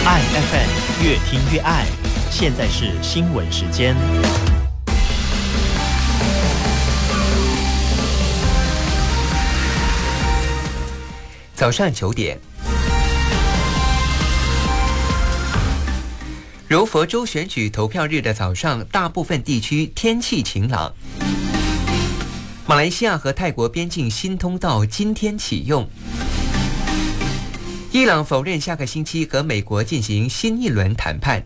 爱 FM 越听越爱，现在是新闻时间。 早上9点，柔佛州选举投票日的早上，大部分地区天气晴朗。马来西亚和泰国边境新通道今天启用。伊朗否认下个星期和美国进行新一轮谈判。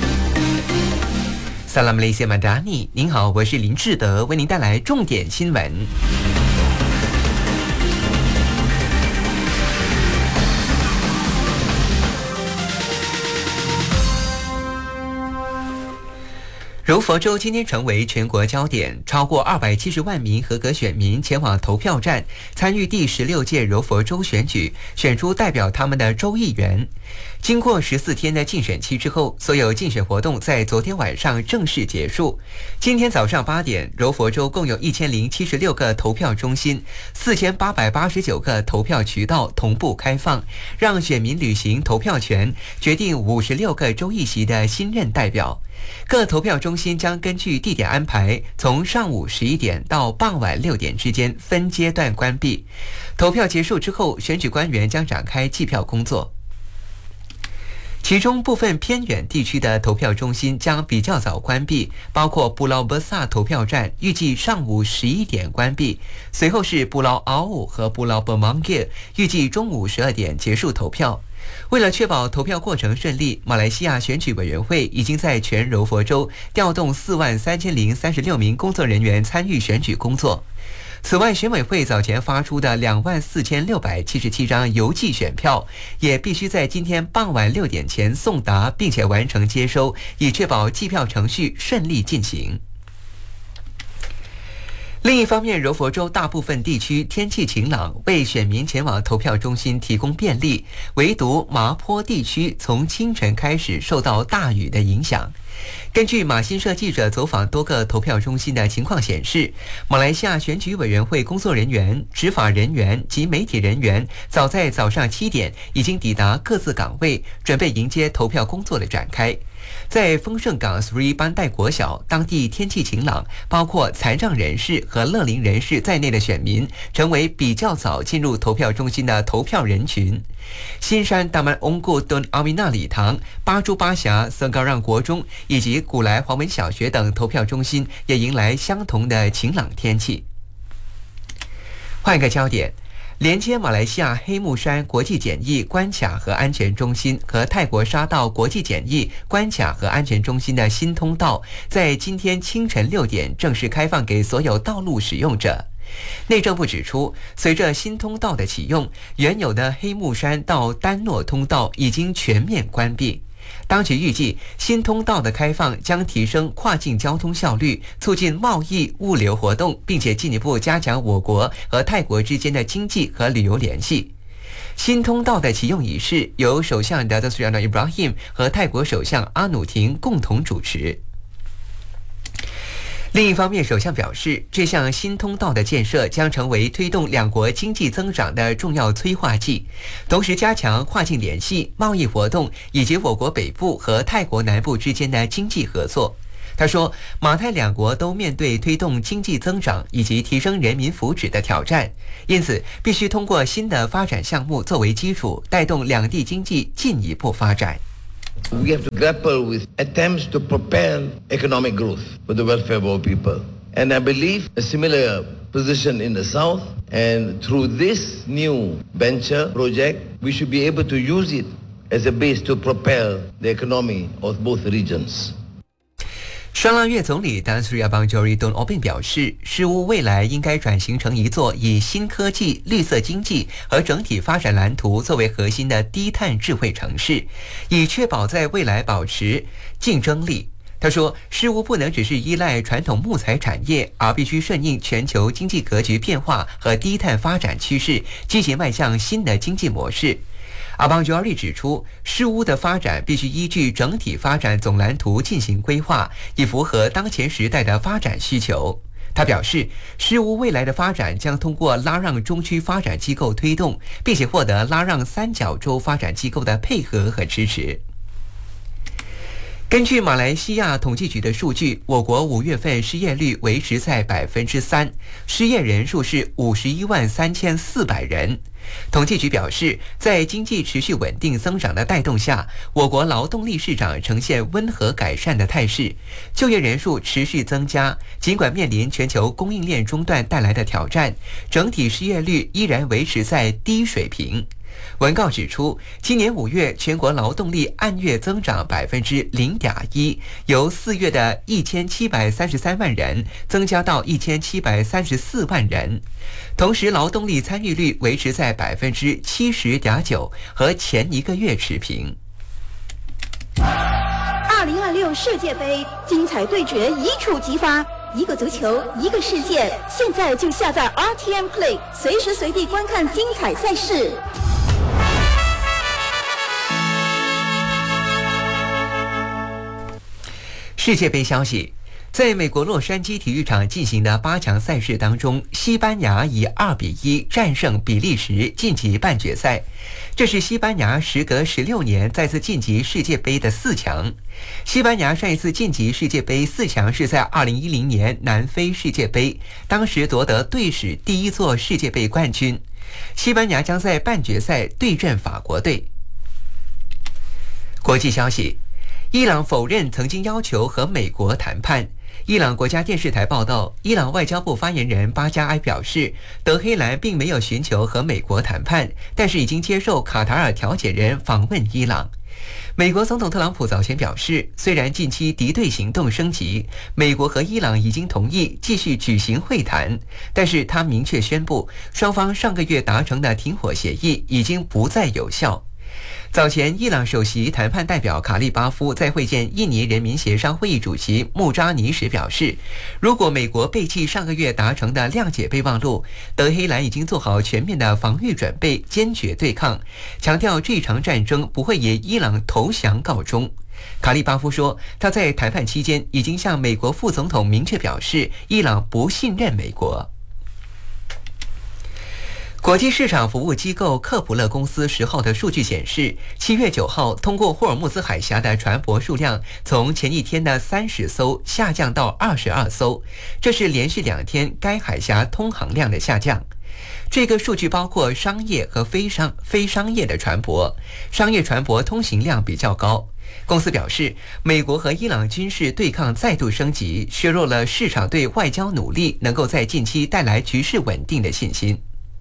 萨拉姆雷西马达尼，您好，我是林志德，为您带来重点新闻。柔佛州今天成为全国焦点，超过270万名合格选民前往投票站，参与第16届柔佛州选举，选出代表他们的州议员。经过14天的竞选期之后，所有竞选活动在昨天晚上正式结束。今天早上8点，柔佛州共有1076个投票中心，4889个投票渠道同步开放，让选民履行投票权，决定56个州议席的新任代表。各投票中心将根据地点安排，从上午11点到傍晚6点之间分阶段关闭。投票结束之后，选举官员将展开计票工作。其中部分偏远地区的投票中心将比较早关闭，包括布劳伯萨投票站，预计上午11点关闭；随后是布劳奥武和布劳伯芒吉，预计中午12点结束投票。为了确保投票过程顺利，马来西亚选举委员会已经在全柔佛州调动43036名工作人员参与选举工作。此外，选委会早前发出的24677张邮寄选票，也必须在今天傍晚6点前送达，并且完成接收，以确保计票程序顺利进行。另一方面，柔佛州大部分地区天气晴朗，为选民前往投票中心提供便利，唯独麻坡地区从清晨开始受到大雨的影响。根据马新社记者走访多个投票中心的情况显示，马来西亚选举委员会工作人员、执法人员及媒体人员早在早上7点已经抵达各自岗位，准备迎接投票工作的展开。在丰盛港Sri班代国小，当地天气晴朗，包括残障人士和乐龄人士在内的选民成为比较早进入投票中心的投票人群。新山达曼翁固敦阿米纳礼堂、巴珠巴峡森高让国中以及古莱华文小学等投票中心也迎来相同的晴朗天气。换一个焦点，连接马来西亚黑木山国际检疫关卡和安全中心和泰国沙道国际检疫关卡和安全中心的新通道，在今天清晨6点正式开放给所有道路使用者。内政部指出，随着新通道的启用，原有的黑木山到丹诺通道已经全面关闭。当局预计，新通道的开放将提升跨境交通效率，促进贸易物流活动，并且进一步加强我国和泰国之间的经济和旅游联系。新通道的启用仪式由首相达特苏亚诺伊布拉辛和泰国首相阿努廷共同主持。另一方面，首相表示，这项新通道的建设将成为推动两国经济增长的重要催化剂，同时加强跨境联系、贸易活动以及我国北部和泰国南部之间的经济合作。他说，马泰两国都面对推动经济增长以及提升人民福祉的挑战，因此必须通过新的发展项目作为基础，带动两地经济进一步发展。 We have to grapple with attempts to propel economic growth for the welfare of all people. And I believe a similar position in the South. And through this new venture project, we should be able to use it as a base to propel the economy of both regions. 双浪越总理丹斯亚邦乔里顿奥宾表示，事务未来应该转型成一座以新科技、绿色经济和整体发展蓝图作为核心的低碳智慧城市，以确保在未来保持竞争力。他说，事务不能只是依赖传统木材产业，而必须顺应全球经济格局变化和低碳发展趋势，积极迈向新的经济模式。阿邦乔利指出，事务的发展必须依据整体发展总蓝图进行规划，以符合当前时代的发展需求。他表示，事务未来的发展将通过拉让中区发展机构推动，并且获得拉让三角洲发展机构的配合和支持。 根据马来西亚统计局的数据，我国5月份失业率维持在3%，失业人数是513400人。统计局表示，在经济持续稳定增长的带动下，我国劳动力市场呈现温和改善的态势，就业人数持续增加。尽管面临全球供应链中断带来的挑战，整体失业率依然维持在低水平。文告指出，今年5月全国劳动力按月增长0.1%，由4月的1733万人增加到1734万人。同时，劳动力参与率维持在70.9%，和前一个月持平。 2026世界杯精彩对决一触即发，一个足球，一个世界。现在就下载 RTM Play， 随时随地观看精彩赛事。 世界杯消息，在美国洛杉矶体育场进行的8强赛事当中，西班牙以2-1战胜比利时，晋级半决赛。这是西班牙时隔16年再次晋级世界杯的4强。西班牙上一次晋级世界杯4强是在2010年南非世界杯，当时夺得队史第1座世界杯冠军。西班牙将在半决赛对阵法国队。国际消息，伊朗否认曾经要求和美国谈判。伊朗国家电视台报道，伊朗外交部发言人巴加埃表示，德黑兰并没有寻求和美国谈判，但是已经接受卡塔尔调解人访问伊朗。美国总统特朗普早前表示，虽然近期敌对行动升级，美国和伊朗已经同意继续举行会谈，但是他明确宣布，双方上个月达成的停火协议已经不再有效。早前，伊朗首席谈判代表卡利巴夫在会见印尼人民协商会议主席穆扎尼时表示，如果美国背弃上个月达成的谅解备忘录，德黑兰已经做好全面的防御准备，坚决对抗，强调这场战争不会以伊朗投降告终。卡利巴夫说，他在谈判期间已经向美国副总统明确表示，伊朗不信任美国。国际市场服务机构克普勒公司10号的数据显示，7月9号通过霍尔木兹海峡的船舶数量从前一天的30艘下降到22艘，这是连续2天该海峡通航量的下降。这个数据包括商业和非商业的船舶，商业船舶通行量比较高。公司表示，美国和伊朗军事对抗再度升级，削弱了市场对外交努力能够在近期带来局势稳定的信心。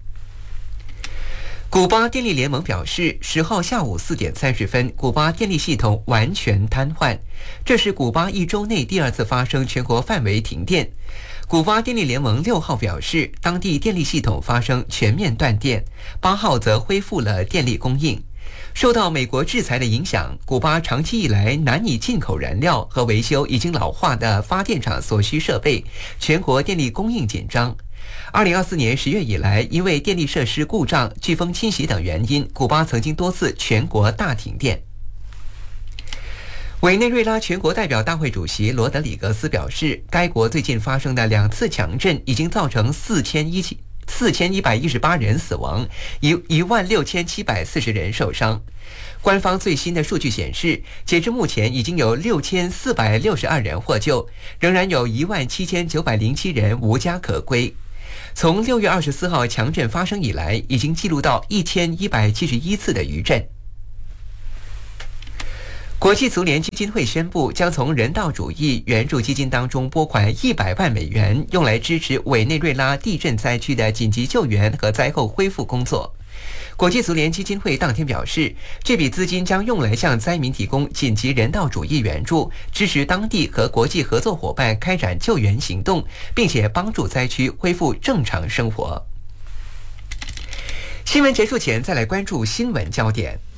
古巴电力联盟表示，10号下午4点30分，古巴电力系统完全瘫痪，这是古巴1周内第2次发生全国范围停电。古巴电力联盟6号表示，当地电力系统发生全面断电，8号则恢复了电力供应。受到美国制裁的影响，古巴长期以来难以进口燃料和维修已经老化的发电厂所需设备，全国电力供应紧张。2024年10月以来，因为电力设施故障、飓风侵袭等原因，古巴曾经多次全国大停电。委内瑞拉全国代表大会主席罗德里格斯表示，该国最近发生的2次强震已经造成4118人死亡，16740人受伤。官方最新的数据显示，截至目前已经有6462人获救，仍然有17907人无家可归。从6月24号强震发生以来，已经记录到1171次的余震。国际足联基金会宣布，将从人道主义援助基金当中拨款100万美元，用来支持委内瑞拉地震灾区的紧急救援和灾后恢复工作。国际足联基金会当天表示，这笔资金将用来向灾民提供紧急人道主义援助，支持当地和国际合作伙伴开展救援行动，并且帮助灾区恢复正常生活。新闻结束前，再来关注新闻焦点。